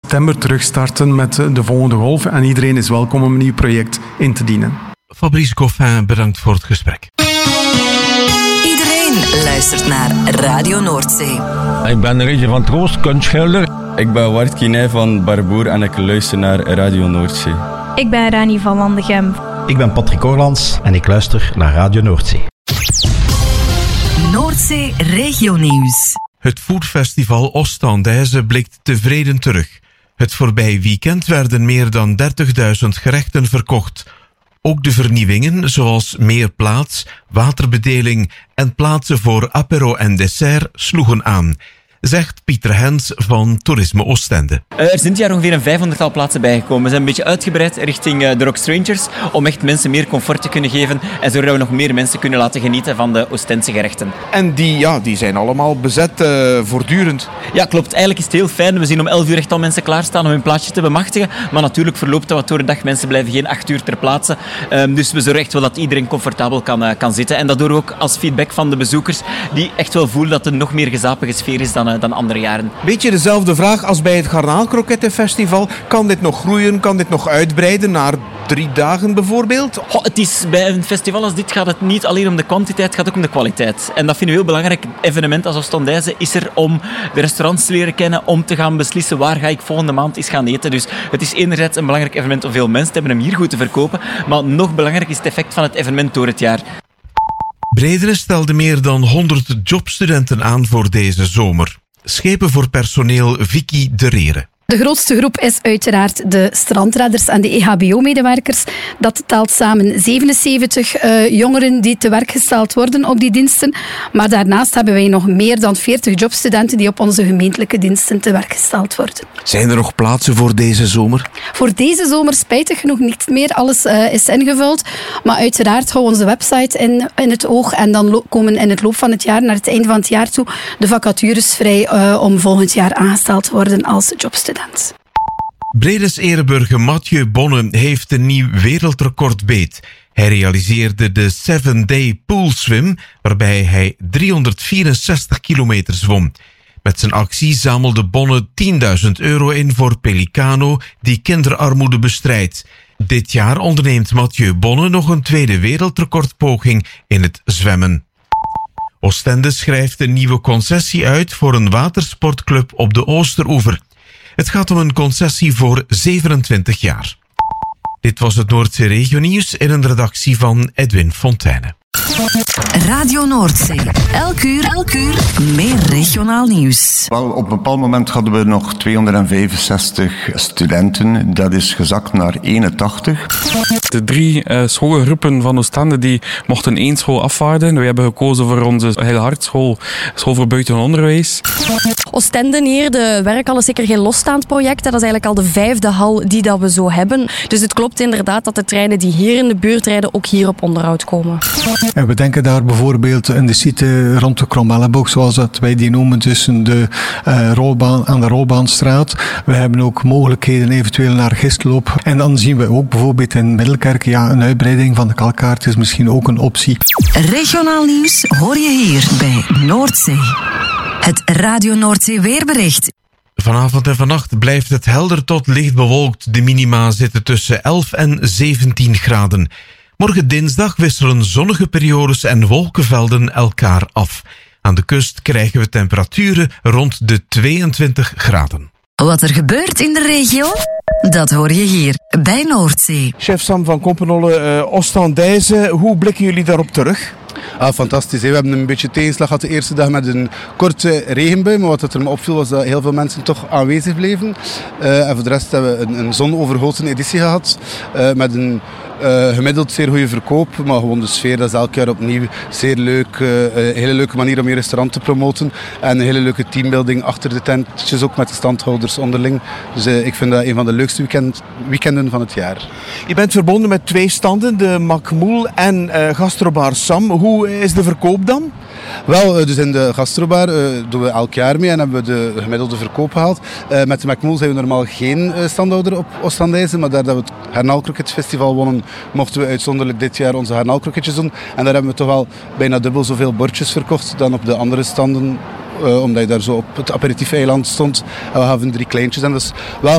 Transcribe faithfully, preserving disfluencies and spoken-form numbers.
september terugstarten met de volgende golf. En iedereen is welkom om een nieuw project in te dienen. Fabrice Coffin, bedankt voor het gesprek. Iedereen luistert naar Radio Noordzee. Ik ben Regje van Troost, kunstschilder. Ik ben Wart Kinij van Barboer en ik luister naar Radio Noordzee. Ik ben Rani van Landegem. Ik ben Patrick Orlands en ik luister naar Radio Noordzee. Noordzee Regionieuws. Het Foodfestival Oostendijze blikt tevreden terug. Het voorbije weekend werden meer dan dertigduizend gerechten verkocht. Ook de vernieuwingen, zoals meer plaats, waterbedeling en plaatsen voor apero en dessert, sloegen aan, zegt Pieter Hens van Toerisme Oostende. Er zijn dit jaar ongeveer een vijfhonderdtal plaatsen bijgekomen. We zijn een beetje uitgebreid richting de Rock Strangers om echt mensen meer comfort te kunnen geven en zodat we nog meer mensen kunnen laten genieten van de Oostendse gerechten. En die, ja, die zijn allemaal bezet uh, voortdurend. Ja, klopt. Eigenlijk is het heel fijn. We zien om elf uur echt al mensen klaarstaan om hun plaatsje te bemachtigen. Maar natuurlijk verloopt dat wat door de dag. Mensen blijven geen acht uur ter plaatse. Um, dus we zorgen echt wel dat iedereen comfortabel kan, uh, kan zitten. En dat doen we ook als feedback van de bezoekers die echt wel voelen dat er nog meer gezapige sfeer is dan dan andere jaren. Beetje dezelfde vraag als bij het Garnaalkrokettenfestival. Kan dit nog groeien? Kan dit nog uitbreiden naar drie dagen bijvoorbeeld? Goh, het is, bij een festival als dit gaat het niet alleen om de kwantiteit, het gaat ook om de kwaliteit. En dat vinden we heel belangrijk. Een evenement als Oostendijze is er om de restaurants te leren kennen, om te gaan beslissen waar ga ik volgende maand eens gaan eten. Dus het is enerzijds een belangrijk evenement om veel mensen te hebben hem hier goed te verkopen, maar nog belangrijker is het effect van het evenement door het jaar. Bredene stelde meer dan honderd jobstudenten aan voor deze zomer. Schepen voor personeel Vicky de Rere. De grootste groep is uiteraard de strandredders en de E H B O-medewerkers. Dat telt samen zevenenzeventig uh, jongeren die te werk gesteld worden op die diensten. Maar daarnaast hebben wij nog meer dan veertig jobstudenten die op onze gemeentelijke diensten te werk gesteld worden. Zijn er nog plaatsen voor deze zomer? Voor deze zomer spijtig genoeg niet meer. Alles uh, is ingevuld. Maar uiteraard houden we onze website in, in het oog. En dan lo- komen in het loop van het jaar, naar het einde van het jaar toe, de vacatures vrij uh, om volgend jaar aangesteld te worden als jobstudent. Bredes ereburger Mathieu Bonne heeft een nieuw wereldrecord beet. Hij realiseerde de seven day pool swim, waarbij hij driehonderdvierenzestig kilometer zwom. Met zijn actie zamelde Bonne tienduizend euro in voor Pelicano, die kinderarmoede bestrijdt. Dit jaar onderneemt Mathieu Bonne nog een tweede wereldrecordpoging in het zwemmen. Oostende schrijft een nieuwe concessie uit voor een watersportclub op de Oosteroever. Het gaat om een concessie voor zevenentwintig jaar. Dit was het Noordzee Regionieuws in een redactie van Edwin Fontijne. Radio Noordzee. Elk uur, elk uur meer regionaal nieuws. Wel, op een bepaald moment hadden we nog tweehonderdvijfenzestig studenten. Dat is gezakt naar eenentachtig. De drie uh, schoolgroepen van Oostende die mochten één school afvaarden. We hebben gekozen voor onze Heil Hartschool, school voor buitenonderwijs. Oostende hier, de werkhal is zeker geen losstaand project. Dat is eigenlijk al de vijfde hal die dat we zo hebben. Dus het klopt inderdaad dat de treinen die hier in de buurt rijden ook hier op onderhoud komen. En we denken daar bijvoorbeeld in de site rond de Kromellenboog, zoals dat wij die noemen, tussen de uh, rolbaan aan de Rolbaanstraat. We hebben ook mogelijkheden eventueel naar Gistloop. En dan zien we ook bijvoorbeeld in Middelkerk, ja, een uitbreiding van de Kalkaart is misschien ook een optie. Regionaal nieuws hoor je hier bij Noordzee. Het Radio Noordzee weerbericht. Vanavond en vannacht blijft het helder tot licht bewolkt. De minima zitten tussen elf en zeventien graden. Morgen dinsdag wisselen zonnige periodes en wolkenvelden elkaar af. Aan de kust krijgen we temperaturen rond de tweeëntwintig graden. Wat er gebeurt in de regio, dat hoor je hier bij Noordzee. Chef Sam van Kompenholle, uh, Oostendijze, hoe blikken jullie daarop terug? Ah, fantastisch. Hè. We hebben een beetje tegenslag gehad de eerste dag met een korte regenbui. Maar wat er me opviel was dat heel veel mensen toch aanwezig bleven. Uh, en voor de rest hebben we een, een zonovergoten editie gehad. Uh, met een uh, gemiddeld zeer goede verkoop. Maar gewoon de sfeer, dat is elk jaar opnieuw zeer leuk. Uh, een hele leuke manier om je restaurant te promoten. En een hele leuke teambuilding achter de tentjes, ook met de standhouders onderling. Dus uh, ik vind dat een van de leukste weekend, weekenden van het jaar. Je bent verbonden met twee standen, de Macmoel en uh, Gastrobar Sam. Hoe is de verkoop dan? Wel, dus in de Gastrobar uh, doen we elk jaar mee en hebben we de gemiddelde verkoop gehaald. Uh, met de Macmoel zijn we normaal geen uh, standhouder op Oostendijze, maar daar dat we het Garnaalkroketfestival wonnen, mochten we uitzonderlijk dit jaar onze garnaalkroketjes doen. En daar hebben we toch wel bijna dubbel zoveel bordjes verkocht dan op de andere standen, uh, omdat je daar zo op het aperitief-eiland stond. En we hadden drie kleintjes en dat is wel